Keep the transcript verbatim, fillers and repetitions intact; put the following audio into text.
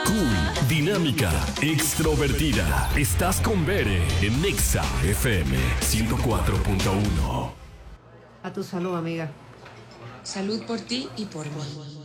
Cool, dinámica, extrovertida. Estás con Bere en Nexa F M ciento cuatro punto uno. A tu salud, amiga. Salud por ti y por mí.